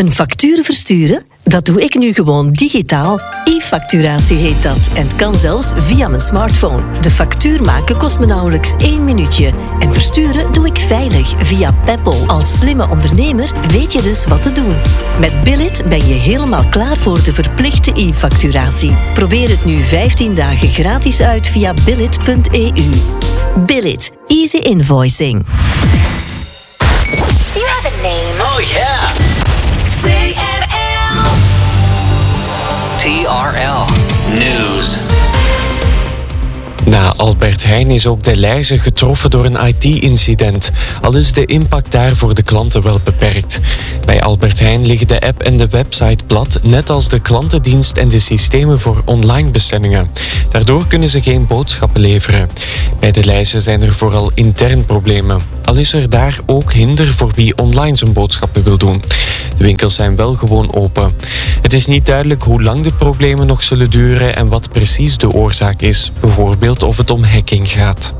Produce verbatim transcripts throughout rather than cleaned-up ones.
Een factuur versturen? Dat doe ik nu gewoon digitaal. E-facturatie heet dat en het kan zelfs via mijn smartphone. De factuur maken kost me nauwelijks één minuutje. En versturen doe ik veilig via Peppol. Als slimme ondernemer weet je dus wat te doen. Met Billit ben je helemaal klaar voor de verplichte e-facturatie. Probeer het nu vijftien dagen gratis uit via billit punt e u. Billit. Easy invoicing. You have a name. Oh yeah. T R L. T R L News. Na Albert Heijn is ook De Leize getroffen door een I T-incident. Al is de impact daar voor de klanten wel beperkt. Bij Albert Heijn liggen de app en de website plat, net als de klantendienst en de systemen voor online bestellingen. Daardoor kunnen ze geen boodschappen leveren. Bij De Leize zijn er vooral intern problemen. Al is er daar ook hinder voor wie online zijn boodschappen wil doen. De winkels zijn wel gewoon open. Het is niet duidelijk hoe lang de problemen nog zullen duren en wat precies de oorzaak is. Bijvoorbeeld of het om hacking gaat.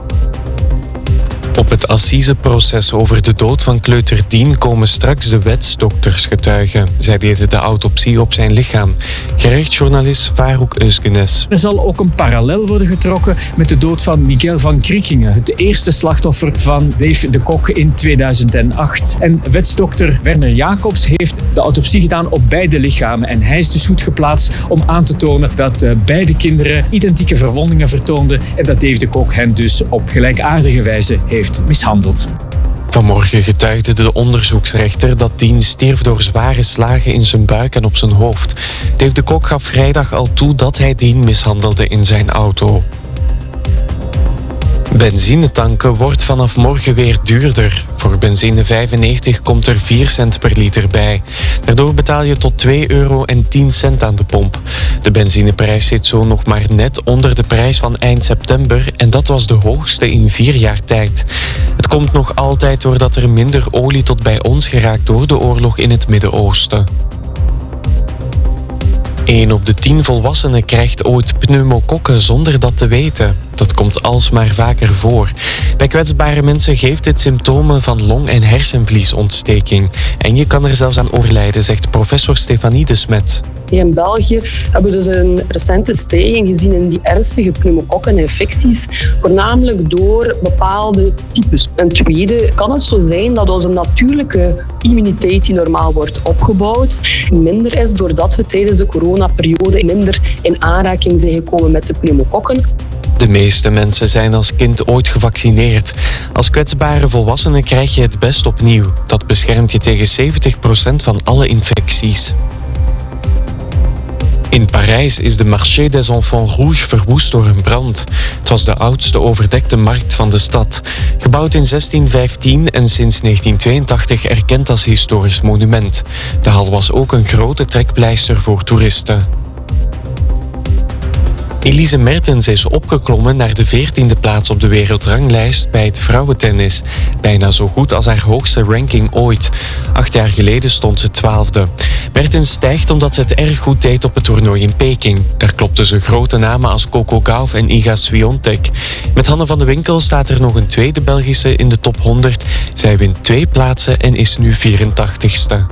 Op het assiseproces over de dood van kleuter Dien komen straks de wetsdokters getuigen. Zij deden de autopsie op zijn lichaam. Gerechtsjournalist Farouk Eusgenes. Er zal ook een parallel worden getrokken met de dood van Miguel van Kriekingen, het eerste slachtoffer van Dave de Kok in tweeduizend acht. En wetsdokter Werner Jacobs heeft de autopsie gedaan op beide lichamen. En hij is dus goed geplaatst om aan te tonen dat uh, beide kinderen identieke verwondingen vertoonden en dat Dave de Kok hen dus op gelijkaardige wijze heeft mishandeld. Vanmorgen getuigde de onderzoeksrechter dat Dien stierf door zware slagen in zijn buik en op zijn hoofd. Dave de Kok gaf vrijdag al toe dat hij Dien mishandelde in zijn auto. Benzinetanken wordt vanaf morgen weer duurder. Voor benzine vijfennegentig komt er vier cent per liter bij. Daardoor betaal je tot twee euro en tien cent aan de pomp. De benzineprijs zit zo nog maar net onder de prijs van eind september en dat was de hoogste in vier jaar tijd. Het komt nog altijd doordat er minder olie tot bij ons geraakt door de oorlog in het Midden-Oosten. Een op de tien volwassenen krijgt ooit pneumokokken zonder dat te weten. Dat komt alsmaar vaker voor. Bij kwetsbare mensen geeft dit symptomen van long- en hersenvliesontsteking. En je kan er zelfs aan overlijden, zegt professor Stefanie de Smet. In België hebben we dus een recente stijging gezien in die ernstige pneumokokkeninfecties, voornamelijk door bepaalde types. Ten tweede kan het zo zijn dat onze natuurlijke immuniteit die normaal wordt opgebouwd minder is doordat we tijdens de coronaperiode minder in aanraking zijn gekomen met de pneumokokken. De meeste mensen zijn als kind ooit gevaccineerd. Als kwetsbare volwassene krijg je het best opnieuw. Dat beschermt je tegen zeventig procent van alle infecties. In Parijs is de Marché des Enfants Rouges verwoest door een brand. Het was de oudste overdekte markt van de stad. Gebouwd in zestien vijftien en sinds negentien tweeëntachtig erkend als historisch monument. De hal was ook een grote trekpleister voor toeristen. Elise Mertens is opgeklommen naar de veertiende plaats op de wereldranglijst bij het vrouwentennis. Bijna zo goed als haar hoogste ranking ooit. Acht jaar geleden stond ze twaalfde. Mertens stijgt omdat ze het erg goed deed op het toernooi in Peking. Daar klopten ze grote namen als Coco Gauff en Iga Swiatek. Met Hanne van de Winkel staat er nog een tweede Belgische in de top honderd. Zij wint twee plaatsen en is nu vierentachtigste.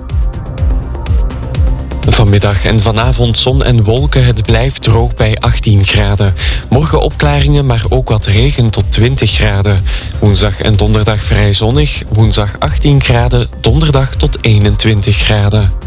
Vanmiddag en vanavond zon en wolken, het blijft droog bij achttien graden. Morgen opklaringen, maar ook wat regen tot twintig graden. Woensdag en donderdag vrij zonnig, woensdag achttien graden, donderdag tot eenentwintig graden.